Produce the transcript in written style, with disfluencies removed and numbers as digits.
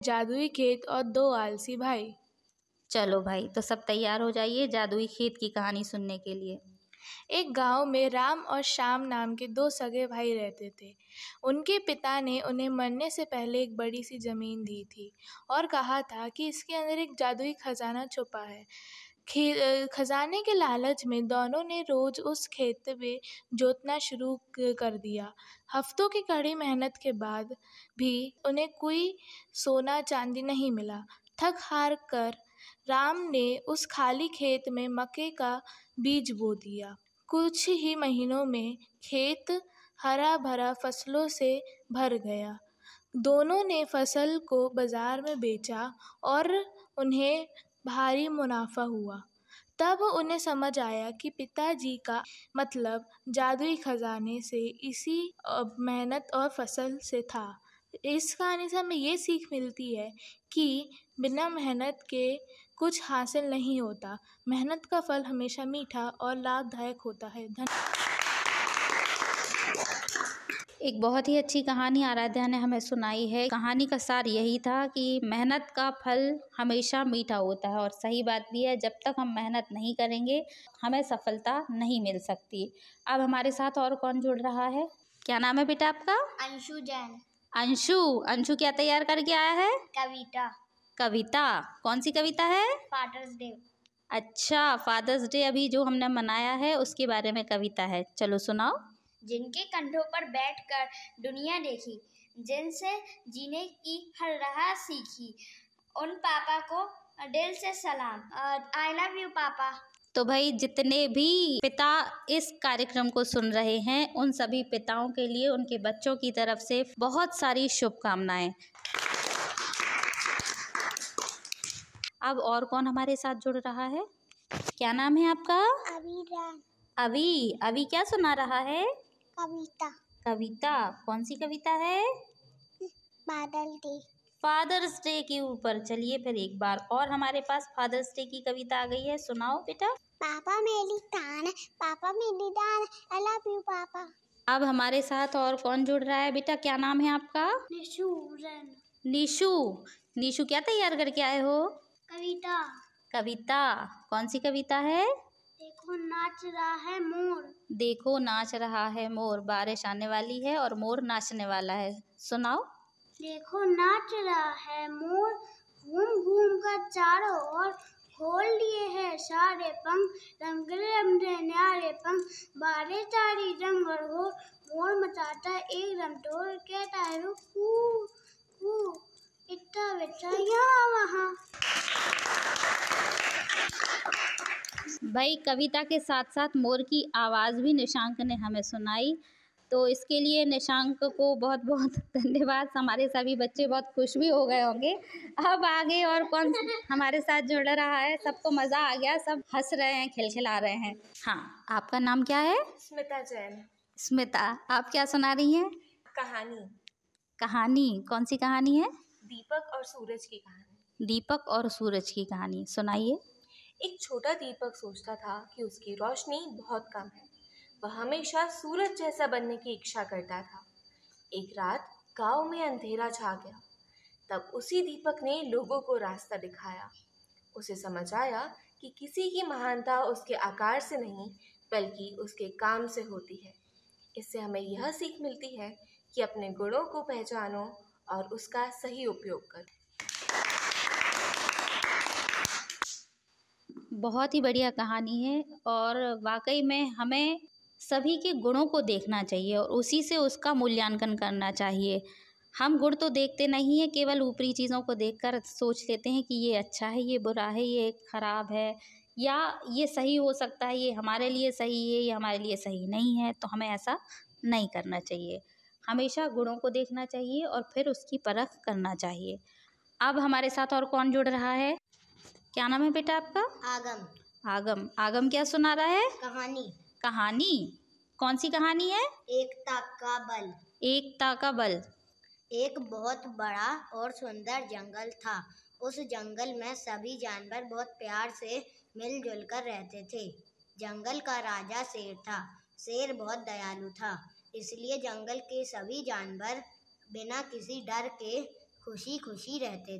जादुई खेत और दो आलसी भाई। चलो भाई, तो सब तैयार हो जाइए जादुई खेत की कहानी सुनने के लिए। एक गांव में राम और श्याम नाम के दो सगे भाई रहते थे। उनके पिता ने उन्हें मरने से पहले एक बड़ी सी जमीन दी थी और कहा था कि इसके अंदर एक जादुई खजाना छुपा है। खजाने के लालच में दोनों ने रोज उस खेत में जोतना शुरू कर दिया। हफ्तों की कड़ी मेहनत के बाद भी उन्हें कोई सोना चांदी नहीं मिला। थक हार कर राम ने उस खाली खेत में मक्के का बीज बो दिया। कुछ ही महीनों में खेत हरा भरा फसलों से भर गया। दोनों ने फसल को बाजार में बेचा और उन्हें भारी मुनाफा हुआ। तब उन्हें समझ आया कि पिताजी का मतलब जादुई खजाने से इसी मेहनत और फसल से था। इस कहानी से हमें ये सीख मिलती है कि बिना मेहनत के कुछ हासिल नहीं होता। मेहनत का फल हमेशा मीठा और लाभदायक होता है। एक बहुत ही अच्छी कहानी आराध्या ने हमें सुनाई है। कहानी का सार यही था कि मेहनत का फल हमेशा मीठा होता है, और सही बात भी है। जब तक हम मेहनत नहीं करेंगे हमें सफलता नहीं मिल सकती। अब हमारे साथ और कौन जुड़ रहा है? क्या नाम है बेटा आपका? अंशु जैन। अंशु क्या तैयार करके आया है? कविता। कौन सी कविता है? Fathers day. अच्छा, फादर्स डे अभी जो हमने मनाया है उसके बारे में कविता है। चलो सुनाओ। जिनके कंधों पर बैठकर दुनिया देखी, जिनसे जीने की हर राह सीखी, उन पापा को दिल से सलाम। आई लव यू पापा। तो भाई, जितने भी पिता इस कार्यक्रम को सुन रहे हैं उन सभी पिताओं के लिए उनके बच्चों की तरफ से बहुत सारी शुभकामनाएं। अब और कौन हमारे साथ जुड़ रहा है? क्या नाम है आपका? अभी क्या सुना रहा है? कविता। कौन सी कविता है? फादर्स डे के ऊपर। चलिए फिर एक बार और हमारे पास फादर्स डे की कविता आ गई है, सुनाओ बेटा। पापा मेरी जान, पापा मेरी जान, आई लव यू पापा। अब हमारे साथ और कौन जुड़ रहा है बेटा? क्या नाम है आपका? निशु क्या तैयार करके आए हो? कविता। कौन सी कविता है? देखो नाच रहा है मोर। देखो नाच रहा है मोर। बारिश आने वाली है और मोर नाचने वाला है। सुनाओ। देखो नाच रहा है मोर, घूम घूम कर चारों ओर, खोल लिए हैं सारे पंख, रंगले रंगले न्यारे पंख, बारिश तारी रंग और घोर, मोर मचाता एकदम टोर, कहता है रुक कू कू, इतना बेटा यहाँ वहाँ। भाई, कविता के साथ साथ मोर की आवाज़ भी निशांक ने हमें सुनाई, तो इसके लिए निशांक को बहुत बहुत धन्यवाद। हमारे सभी बच्चे बहुत खुश भी हो गए होंगे। अब आगे और कौन हमारे साथ जुड़ रहा है? सबको मज़ा आ गया, सब हंस रहे हैं, खिलखिला रहे हैं। हाँ, आपका नाम क्या है? स्मिता जैन। स्मिता, आप क्या सुना रही हैं? कहानी। कौन सी कहानी है? दीपक और सूरज की कहानी। दीपक और सूरज की कहानी सुनाइए। एक छोटा दीपक सोचता था कि उसकी रोशनी बहुत कम है। वह हमेशा सूरज जैसा बनने की इच्छा करता था। एक रात गांव में अंधेरा छा गया। तब उसी दीपक ने लोगों को रास्ता दिखाया। उसे समझ आया कि किसी की महानता उसके आकार से नहीं बल्कि उसके काम से होती है। इससे हमें यह सीख मिलती है कि अपने गुणों को पहचानो और उसका सही उपयोग करो। बहुत ही बढ़िया कहानी है, और वाकई में हमें सभी के गुणों को देखना चाहिए और उसी से उसका मूल्यांकन करना चाहिए। हम गुण तो देखते नहीं हैं, केवल ऊपरी चीज़ों को देखकर सोच लेते हैं कि ये अच्छा है, ये बुरा है, ये खराब है, या ये सही हो सकता है, ये हमारे लिए सही है, ये हमारे लिए सही नहीं है। तो हमें ऐसा नहीं करना चाहिए। हमेशा गुणों को देखना चाहिए और फिर उसकी परख करना चाहिए। अब हमारे साथ और कौन जुड़ रहा है? क्या नाम है बेटा आपका? आगम क्या सुना रहा है? कहानी। कौन सी कहानी है? एकता का बल। एक बहुत बड़ा और सुंदर जंगल था। उस जंगल में सभी जानवर बहुत प्यार से मिलजुल कर रहते थे। जंगल का राजा शेर था। शेर बहुत दयालु था, इसलिए जंगल के सभी जानवर बिना किसी डर के खुशी खुशी रहते थे।